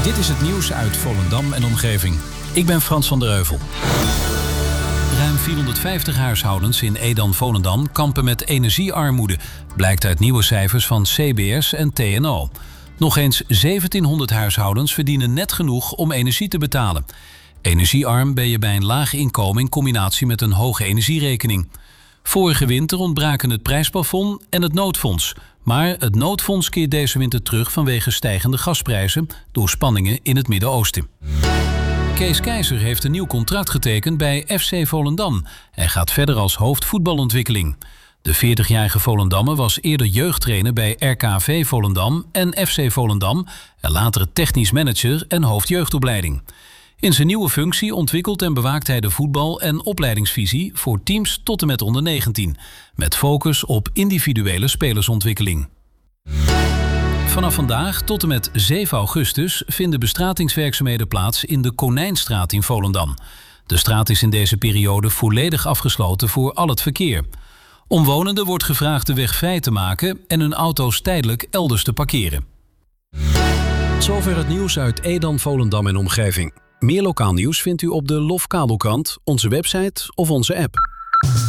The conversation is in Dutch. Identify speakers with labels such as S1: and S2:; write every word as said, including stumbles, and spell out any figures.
S1: Dit is het nieuws uit Volendam en omgeving. Ik ben Frans van der Heuvel. Ruim vierhonderdvijftig huishoudens in Edam-Volendam kampen met energiearmoede, blijkt uit nieuwe cijfers van C B S en T N O. Nog eens zeventienhonderd huishoudens verdienen net genoeg om energie te betalen. Energiearm ben je bij een laag inkomen in combinatie met een hoge energierekening. Vorige winter ontbraken het prijsplafond en het noodfonds. Maar het noodfonds keert deze winter terug vanwege stijgende gasprijzen door spanningen in het Midden-Oosten. Kees Keizer heeft een nieuw contract getekend bij F C Volendam en gaat verder als hoofdvoetbalontwikkeling. De veertigjarige Volendammer was eerder jeugdtrainer bij R K V Volendam en F C Volendam en later technisch manager en hoofdjeugdopleiding. In zijn nieuwe functie ontwikkelt en bewaakt hij de voetbal- en opleidingsvisie voor teams tot en met onder negentien, met focus op individuele spelersontwikkeling. Vanaf vandaag tot en met zeven augustus vinden bestratingswerkzaamheden plaats in de Konijnstraat in Volendam. De straat is in deze periode volledig afgesloten voor al het verkeer. Omwonenden wordt gevraagd de weg vrij te maken en hun auto's tijdelijk elders te parkeren.
S2: Zover het nieuws uit Edam, Volendam en omgeving. Meer lokaal nieuws vindt u op de Lof Kabelkrant, onze website of onze app.